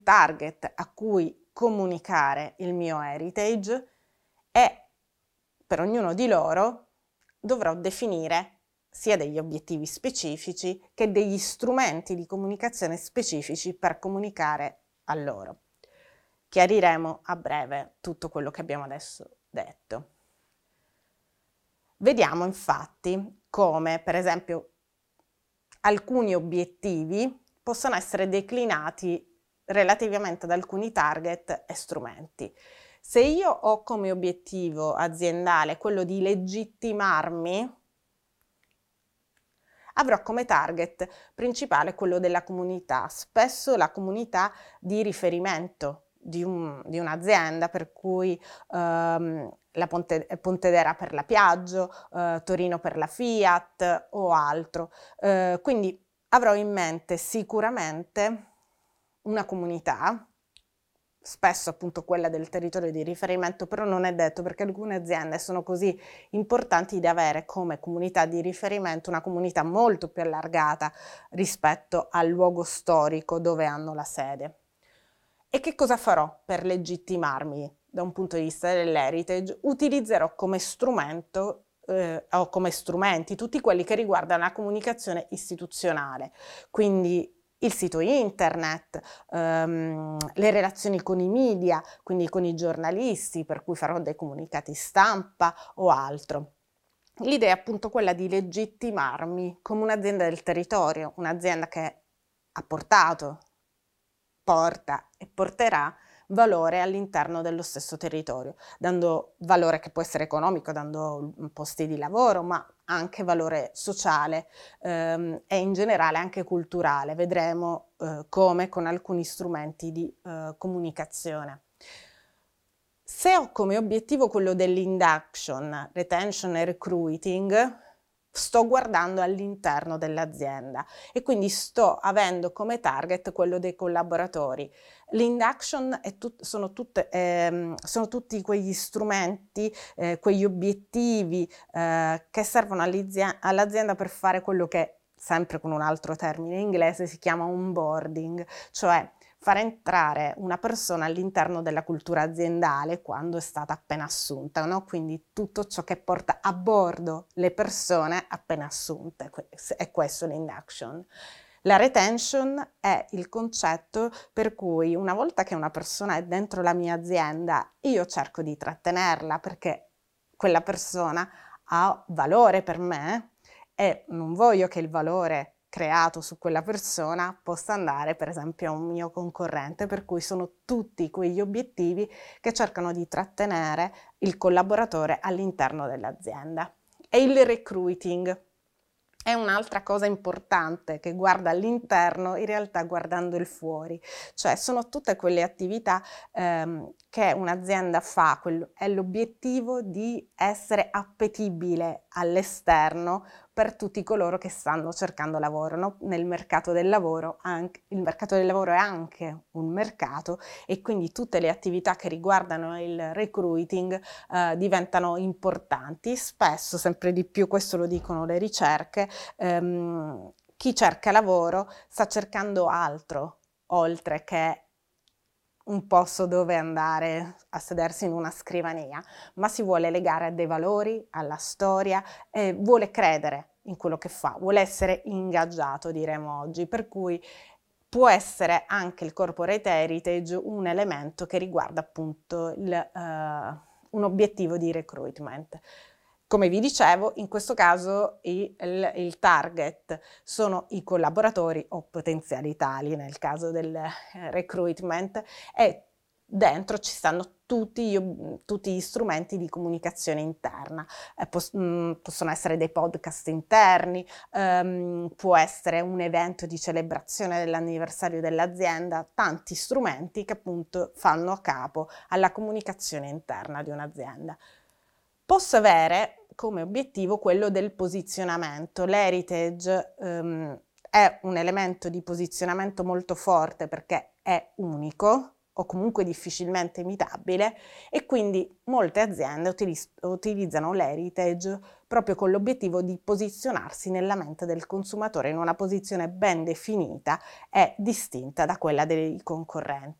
target a cui comunicare il mio heritage e per ognuno di loro dovrò definire sia degli obiettivi specifici che degli strumenti di comunicazione specifici per comunicare a loro. Chiariremo a breve tutto quello che abbiamo adesso detto. Vediamo infatti come, per esempio, alcuni obiettivi possono essere declinati relativamente ad alcuni target e strumenti. Se io ho come obiettivo aziendale quello di legittimarmi, avrò come target principale quello della comunità, spesso la comunità di riferimento di un'azienda, per cui la Pontedera per la Piaggio, Torino per la Fiat o altro. Quindi avrò in mente sicuramente una comunità, spesso appunto quella del territorio di riferimento, però non è detto, perché alcune aziende sono così importanti da avere come comunità di riferimento una comunità molto più allargata rispetto al luogo storico dove hanno la sede. E che cosa farò per legittimarmi da un punto di vista dell'heritage? Utilizzerò come strumento o come strumenti tutti quelli che riguardano la comunicazione istituzionale, quindi il sito internet, le relazioni con i media, quindi con i giornalisti, per cui farò dei comunicati stampa o altro. L'idea è appunto quella di legittimarmi come un'azienda del territorio, un'azienda che ha portato, porta e porterà valore all'interno dello stesso territorio, dando valore che può essere economico, dando posti di lavoro, ma anche valore sociale e in generale anche culturale. Vedremo come con alcuni strumenti di comunicazione. Se ho come obiettivo quello dell'induction, retention e recruiting, sto guardando all'interno dell'azienda e quindi sto avendo come target quello dei collaboratori. L'induction sono tutti quegli strumenti, quegli obiettivi che servono all'azienda per fare quello che, sempre con un altro termine inglese, si chiama onboarding, cioè far entrare una persona all'interno della cultura aziendale quando è stata appena assunta, no? Quindi tutto ciò che porta a bordo le persone appena assunte, è questo l'induction. La retention è il concetto per cui una volta che una persona è dentro la mia azienda, io cerco di trattenerla perché quella persona ha valore per me e non voglio che il valore creato su quella persona possa andare per esempio a un mio concorrente, per cui sono tutti quegli obiettivi che cercano di trattenere il collaboratore all'interno dell'azienda. E il recruiting è un'altra cosa importante che guarda all'interno, in realtà guardando il fuori, cioè sono tutte quelle attività che un'azienda fa, è l'obiettivo di essere appetibile all'esterno per tutti coloro che stanno cercando lavoro, no? Nel mercato del lavoro, il mercato del lavoro è anche un mercato e quindi tutte le attività che riguardano il recruiting diventano importanti. Spesso, sempre di più, questo lo dicono le ricerche, chi cerca lavoro sta cercando altro, oltre che un posto dove andare a sedersi in una scrivania, ma si vuole legare a dei valori, alla storia, e vuole credere in quello che fa, vuole essere ingaggiato, diremo oggi, per cui può essere anche il corporate heritage un elemento che riguarda appunto un obiettivo di recruitment. Come vi dicevo, in questo caso il target sono i collaboratori o potenziali tali nel caso del recruitment e dentro ci stanno tutti gli strumenti di comunicazione interna. Possono essere dei podcast interni, può essere un evento di celebrazione dell'anniversario dell'azienda, tanti strumenti che appunto fanno a capo alla comunicazione interna di un'azienda. Posso avere come obiettivo quello del posizionamento. L'heritage è un elemento di posizionamento molto forte perché è unico, o comunque difficilmente imitabile, e quindi molte aziende utilizzano l'heritage proprio con l'obiettivo di posizionarsi nella mente del consumatore in una posizione ben definita e distinta da quella dei concorrenti.